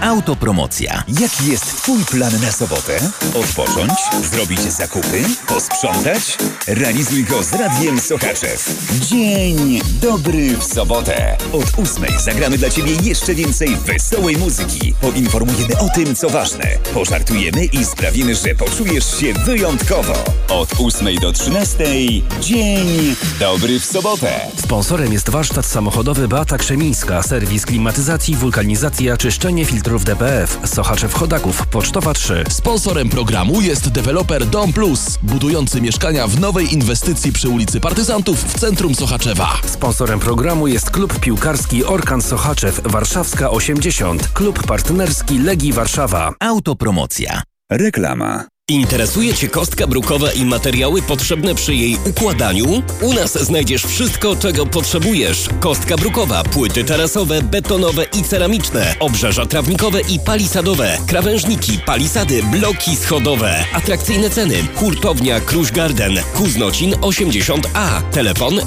Autopromocja. Jaki jest Twój plan na sobotę? Odpocząć? Zrobić zakupy? Posprzątać? Realizuj go z Radiem Sochaczew. Dzień dobry w sobotę. Od 8 zagramy dla Ciebie jeszcze więcej wesołej muzyki. Poinformujemy o tym, co ważne. Pożartujemy i sprawimy, że poczujesz się wyjątkowo. Od 8 do 13 Dzień dobry w sobotę. Sponsorem jest warsztat samochodowy Beata Krzemińska, serwis klimatyzacji, wulkanizacja, czyszczenie filtrów DPF, Sochaczew-Chodaków, Pocztowa 3. Sponsorem programu jest deweloper Dom Plus, budujący mieszkania w nowej inwestycji przy ulicy Partyzantów w centrum Sochaczewa. Sponsorem programu jest klub piłkarski Orkan Sochaczew, Warszawska 80, klub partnerski Legii Warszawa. Autopromocja. Reklama. Interesuje Cię kostka brukowa i materiały potrzebne przy jej układaniu? U nas znajdziesz wszystko, czego potrzebujesz. Kostka brukowa, płyty tarasowe, betonowe i ceramiczne, obrzeża trawnikowe i palisadowe, krawężniki, palisady, bloki schodowe. Atrakcyjne ceny. Hurtownia Kruś Garden, Kuznocin 80A. Telefon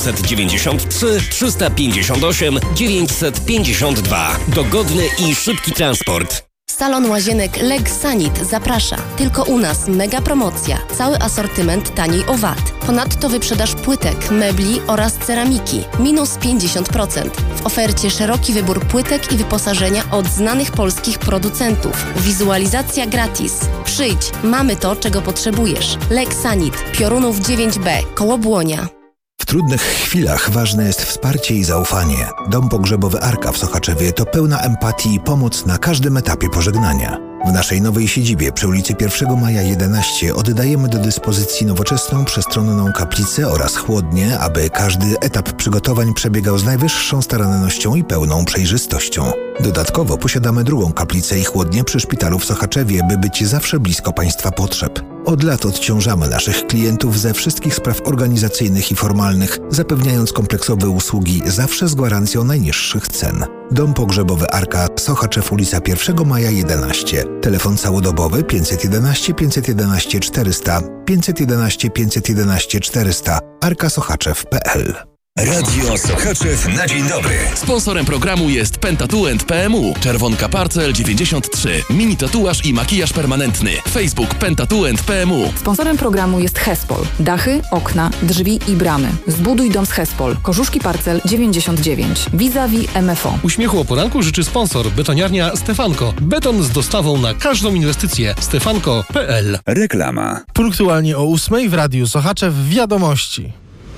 793 358 952. Dogodny i szybki transport. Salon Łazienek Leg Sanit zaprasza. Tylko u nas mega promocja. Cały asortyment taniej o VAT. Ponadto wyprzedaż płytek, mebli oraz ceramiki. Minus 50%. W ofercie szeroki wybór płytek i wyposażenia od znanych polskich producentów. Wizualizacja gratis. Przyjdź, mamy to, czego potrzebujesz. Leg Sanit, Piorunów 9B, koło Błonia. W trudnych chwilach ważne jest wsparcie i zaufanie. Dom pogrzebowy Arka w Sochaczewie to pełna empatii i pomoc na każdym etapie pożegnania. W naszej nowej siedzibie przy ulicy 1 Maja 11 oddajemy do dyspozycji nowoczesną, przestronną kaplicę oraz chłodnię, aby każdy etap przygotowań przebiegał z najwyższą starannością i pełną przejrzystością. Dodatkowo posiadamy drugą kaplicę i chłodnię przy szpitalu w Sochaczewie, by być zawsze blisko Państwa potrzeb. Od lat odciążamy naszych klientów ze wszystkich spraw organizacyjnych i formalnych, zapewniając kompleksowe usługi zawsze z gwarancją najniższych cen. Dom pogrzebowy Arka, Sochaczew, ulica 1 Maja 11. Telefon całodobowy 511 511 400 511 511 400 arkasochaczew.pl. Radio Sochaczew na dzień dobry. Sponsorem programu jest Pentatuent PMU, Czerwonka Parcel 93, mini tatuaż i makijaż permanentny. Facebook Pentatuent PMU. Sponsorem programu jest Hespol. Dachy, okna, drzwi i bramy. Zbuduj dom z Hespol. Korzuszki Parcel 99. Vis-a-vis MFO. Uśmiechu o poranku życzy sponsor betoniarnia Stefanko. Beton z dostawą na każdą inwestycję. Stefanko.pl. Reklama. Punktualnie o 8 w Radiu Sochaczew wiadomości.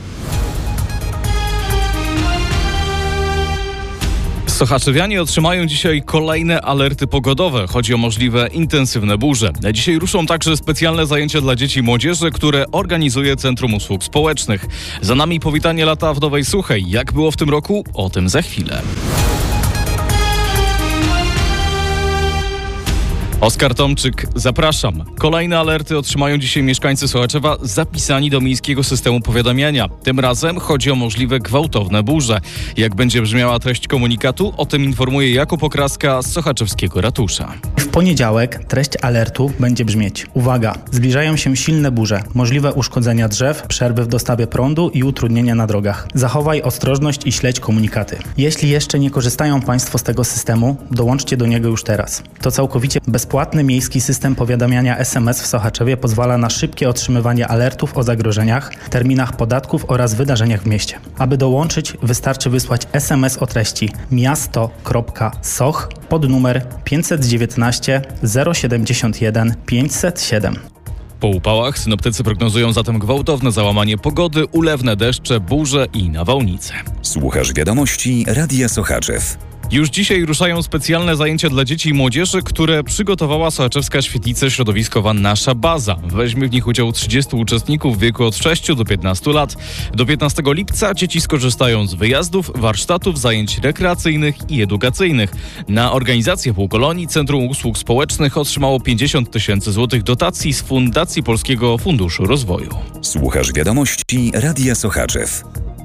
Sochaczewianie otrzymają dzisiaj kolejne alerty pogodowe. Chodzi o możliwe intensywne burze. Dzisiaj ruszą także specjalne zajęcia dla dzieci i młodzieży, które organizuje Centrum Usług Społecznych. Za nami powitanie lata w Nowej Suchej. Jak było w tym roku? O tym za chwilę. Oskar Tomczyk, zapraszam. Kolejne alerty otrzymają dzisiaj mieszkańcy Sochaczewa zapisani do miejskiego systemu powiadamiania. Tym razem chodzi o możliwe gwałtowne burze. Jak będzie brzmiała treść komunikatu, o tym informuje Jakub Okraska z sochaczewskiego ratusza. W poniedziałek treść alertu będzie brzmieć: uwaga, zbliżają się silne burze, możliwe uszkodzenia drzew, przerwy w dostawie prądu i utrudnienia na drogach. Zachowaj ostrożność i śledź komunikaty. Jeśli jeszcze nie korzystają Państwo z tego systemu, dołączcie do niego już teraz. To całkowicie bezpłatny miejski system powiadamiania SMS w Sochaczewie pozwala na szybkie otrzymywanie alertów o zagrożeniach, terminach podatków oraz wydarzeniach w mieście. Aby dołączyć, wystarczy wysłać SMS o treści miasto.soch pod numer 519 071 507. Po upałach synoptycy prognozują zatem gwałtowne załamanie pogody, ulewne deszcze, burze i nawałnice. Słuchasz wiadomości Radia Sochaczew. Już dzisiaj ruszają specjalne zajęcia dla dzieci i młodzieży, które przygotowała sochaczewska świetlica środowiskowa Nasza Baza. Weźmie w nich udział 30 uczestników w wieku od 6 do 15 lat. Do 15 lipca dzieci skorzystają z wyjazdów, warsztatów, zajęć rekreacyjnych i edukacyjnych. Na organizację półkolonii Centrum Usług Społecznych otrzymało 50 000 złotych dotacji z Fundacji Polskiego Funduszu Rozwoju. Słuchasz wiadomości Radia Sochaczew.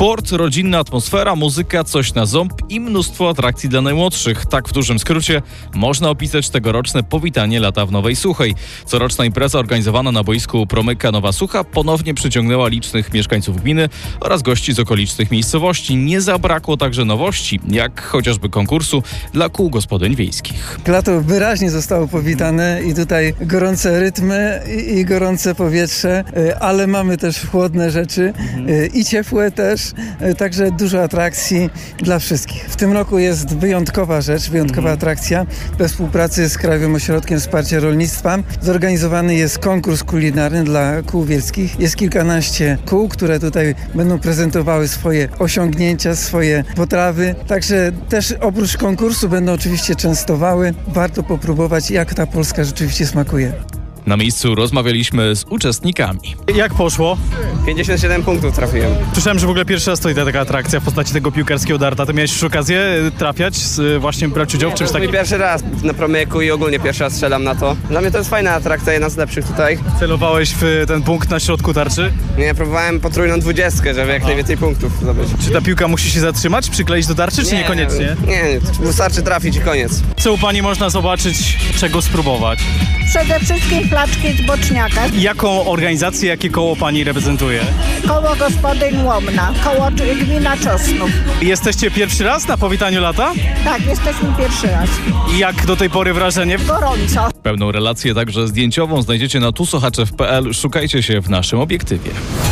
Sport, rodzinna atmosfera, muzyka, coś na ząb i mnóstwo atrakcji dla najmłodszych. Tak w dużym skrócie można opisać tegoroczne powitanie lata w Nowej Suchej. Coroczna impreza organizowana na boisku Promyka Nowa Sucha ponownie przyciągnęła licznych mieszkańców gminy oraz gości z okolicznych miejscowości. Nie zabrakło także nowości, jak chociażby konkursu dla kół gospodyń wiejskich. Lato wyraźnie zostało powitane i tutaj gorące rytmy i gorące powietrze, ale mamy też chłodne rzeczy i ciepłe też, także dużo atrakcji dla wszystkich. W tym roku jest wyjątkowa rzecz, wyjątkowa atrakcja. We współpracy z Krajowym Ośrodkiem Wsparcia Rolnictwa zorganizowany jest konkurs kulinarny dla kół wiejskich. Jest kilkanaście kół, które tutaj będą prezentowały swoje osiągnięcia, swoje potrawy. Także też oprócz konkursu będą oczywiście częstowały. Warto popróbować, jak ta Polska rzeczywiście smakuje. Na miejscu rozmawialiśmy z uczestnikami. Jak poszło? 57 punktów trafiłem. Słyszałem, że w ogóle pierwszy raz tutaj taka atrakcja w postaci tego piłkarskiego darta. Ty miałeś już okazję trafiać, właśnie brać udział w czymś takim? Pierwszy raz na promyku i ogólnie pierwszy raz strzelam na to. Dla mnie to jest fajna atrakcja, jedna z lepszych tutaj. Celowałeś w ten punkt na środku tarczy? Nie, próbowałem potrójną 20, żeby jak najwięcej punktów zdobyć. Czy ta piłka musi się zatrzymać, przykleić do tarczy, czy niekoniecznie? Nie, wystarczy trafić i koniec. Co u pani można zobaczyć, czego spróbować? Przede wszystkim placzki z boczniaka. Jaką organizację, jakie koło pani reprezentuje? Koło gospodyń Łomna, koło gmina Czosnów. Jesteście pierwszy raz na powitaniu lata? Tak, jesteśmy pierwszy raz. I jak do tej pory wrażenie? Gorąco. Pełną relację także zdjęciową znajdziecie na tusochaczew.pl. Szukajcie się w naszym obiektywie.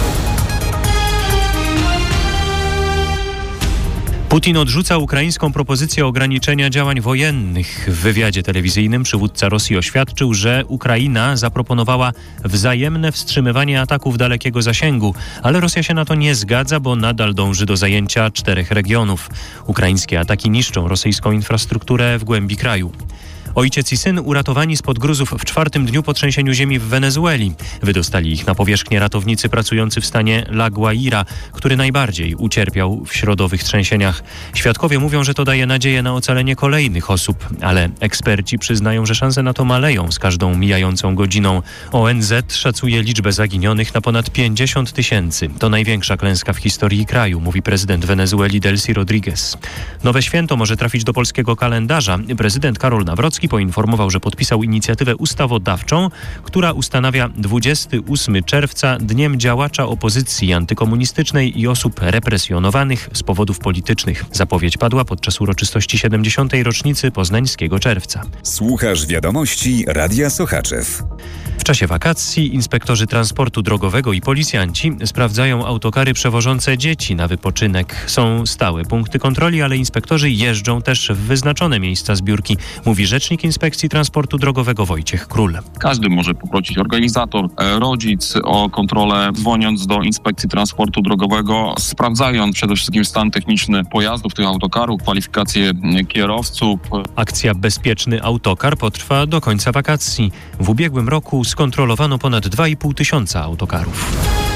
Putin odrzuca ukraińską propozycję ograniczenia działań wojennych. W wywiadzie telewizyjnym przywódca Rosji oświadczył, że Ukraina zaproponowała wzajemne wstrzymywanie ataków dalekiego zasięgu, ale Rosja się na to nie zgadza, bo nadal dąży do zajęcia 4 regionów. Ukraińskie ataki niszczą rosyjską infrastrukturę w głębi kraju. Ojciec i syn uratowani spod gruzów w 4. dniu po trzęsieniu ziemi w Wenezueli. Wydostali ich na powierzchnię ratownicy pracujący w stanie La Guaira, który najbardziej ucierpiał w środowych trzęsieniach. Świadkowie mówią, że to daje nadzieję na ocalenie kolejnych osób, ale eksperci przyznają, że szanse na to maleją z każdą mijającą godziną. ONZ szacuje liczbę zaginionych na ponad 50 000. To największa klęska w historii kraju, mówi prezydent Wenezueli Delcy Rodriguez. Nowe święto może trafić do polskiego kalendarza. Prezydent Karol Nawrocki poinformował, że podpisał inicjatywę ustawodawczą, która ustanawia 28 czerwca Dniem Działacza Opozycji Antykomunistycznej i osób represjonowanych z powodów politycznych. Zapowiedź padła podczas uroczystości 70. rocznicy Poznańskiego Czerwca. Słuchasz wiadomości Radia Sochaczew. W czasie wakacji inspektorzy transportu drogowego i policjanci sprawdzają autokary przewożące dzieci na wypoczynek. Są stałe punkty kontroli, ale inspektorzy jeżdżą też w wyznaczone miejsca zbiórki, mówi rzecznik Inspekcji Transportu Drogowego Wojciech Król. Każdy może poprosić organizator, rodzic o kontrolę, dzwoniąc do Inspekcji Transportu Drogowego, sprawdzając przede wszystkim stan techniczny pojazdów, tych autokarów, kwalifikacje kierowców. Akcja Bezpieczny Autokar potrwa do końca wakacji. W ubiegłym roku skontrolowano ponad 2500 autokarów.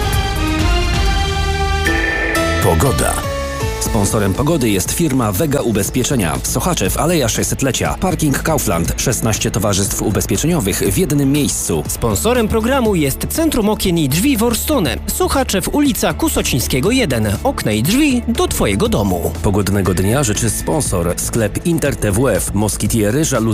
Pogoda. Sponsorem pogody jest firma Vega Ubezpieczenia. Sochaczew, Aleja 600-lecia. Parking Kaufland. 16 towarzystw ubezpieczeniowych w jednym miejscu. Sponsorem programu jest Centrum Okien i Drzwi Worstone. Sochaczew, ulica Kusocińskiego 1. Okna i drzwi do Twojego domu. Pogodnego dnia życzy sponsor. Sklep Inter TWF. Moskitiery, żaluzje